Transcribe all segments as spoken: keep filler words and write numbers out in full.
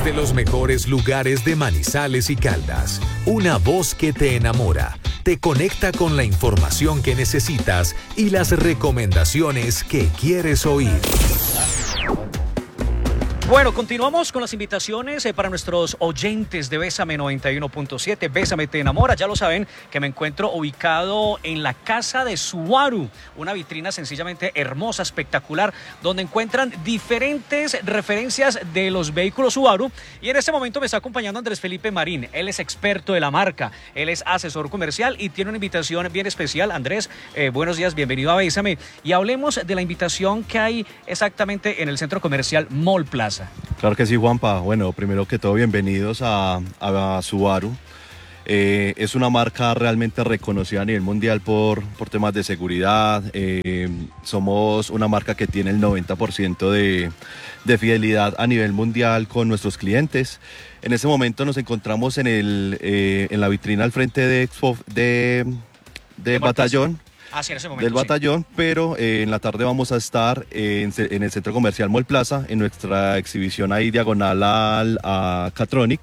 Desde los mejores lugares de Manizales y Caldas, una voz que te enamora, te conecta con la información que necesitas y las recomendaciones que quieres oír. Bueno, continuamos con las invitaciones eh, para nuestros oyentes de Bésame noventa y uno punto siete. Bésame te enamora. Ya lo saben que me encuentro ubicado en la casa de Subaru, una vitrina sencillamente hermosa, espectacular, donde encuentran diferentes referencias de los vehículos Subaru. Y en este momento me está acompañando Andrés Felipe Marín. Él es experto de la marca, él es asesor comercial y tiene una invitación bien especial. Andrés, eh, buenos días, bienvenido a Bésame. Y hablemos de la invitación que hay exactamente en el centro comercial Mall Plaza. Claro que sí, Juanpa. Bueno, primero que todo, bienvenidos a, a Subaru. Eh, es una marca realmente reconocida a nivel mundial por, por temas de seguridad. Eh, somos una marca que tiene el noventa por ciento de, de fidelidad a nivel mundial con nuestros clientes. En este momento nos encontramos en, el, eh, en la vitrina al frente de Expo de, de, de Batallón. Ah, sí, en ese momento, del batallón, sí. Pero eh, en la tarde vamos a estar en, en el centro comercial Mall Plaza, en nuestra exhibición ahí diagonal al, a Catronic.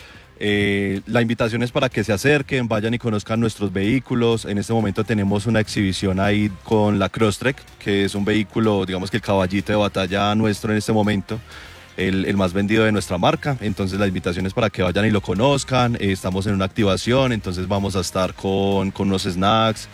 Eh, la invitación es para que se acerquen, vayan y conozcan nuestros vehículos. En este momento tenemos una exhibición ahí con la Crosstrek, que es un vehículo, digamos que el caballito de batalla nuestro en este momento. El, el más vendido de nuestra marca. Entonces la invitación es para que vayan y lo conozcan. Eh, estamos en una activación, entonces vamos a estar con, con unos snacks,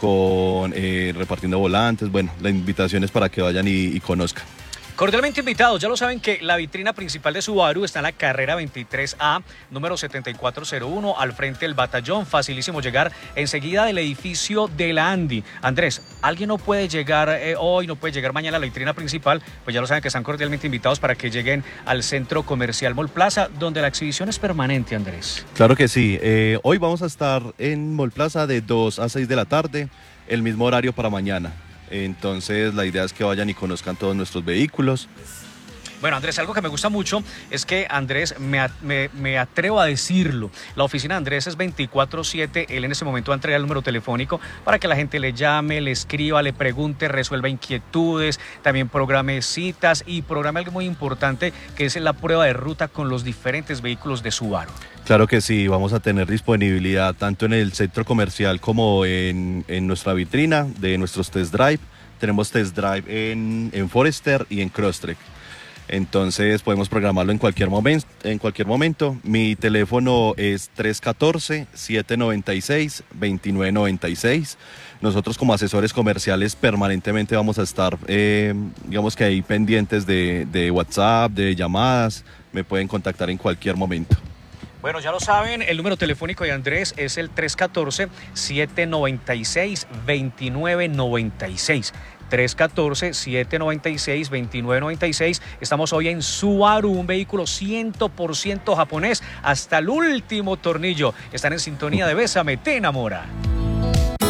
con eh, repartiendo volantes. Bueno, la invitación es para que vayan y, y conozcan. Cordialmente invitados, ya lo saben que la vitrina principal de Subaru está en la carrera veintitrés A, número setenta y cuatro cero uno, al frente del batallón, facilísimo llegar, enseguida del edificio de la Andy. Andrés, ¿alguien no puede llegar eh, hoy, no puede llegar mañana a la vitrina principal? Pues ya lo saben que están cordialmente invitados para que lleguen al centro comercial Mall Plaza, donde la exhibición es permanente, Andrés. Claro que sí, eh, hoy vamos a estar en Mall Plaza de dos a seis de la tarde, el mismo horario para mañana. Entonces la idea es que vayan y conozcan todos nuestros vehículos. Bueno, Andrés, algo que me gusta mucho es que Andrés, me, me, me atrevo a decirlo, la oficina de Andrés es veinticuatro siete, él en ese momento va a entregar el número telefónico para que la gente le llame, le escriba, le pregunte, resuelva inquietudes, también programe citas y programe algo muy importante que es la prueba de ruta con los diferentes vehículos de Subaru. Claro que sí, vamos a tener disponibilidad tanto en el centro comercial como en, en nuestra vitrina de nuestros test drive. Tenemos test drive en, en Forester y en Crosstrek. Entonces podemos programarlo en cualquier momento. En cualquier momento. Mi teléfono es tres uno cuatro, siete nueve seis, dos nueve nueve seis. Nosotros como asesores comerciales permanentemente vamos a estar, eh, digamos que ahí pendientes de, de WhatsApp, de llamadas. Me pueden contactar en cualquier momento. Bueno, ya lo saben, el número telefónico de Andrés es el tres uno cuatro, siete nueve seis, dos nueve nueve seis. tres uno cuatro, siete nueve seis, dos nueve nueve seis. Estamos hoy en Subaru, un vehículo cien por ciento japonés hasta el último tornillo. Están en sintonía de Bésame te enamora.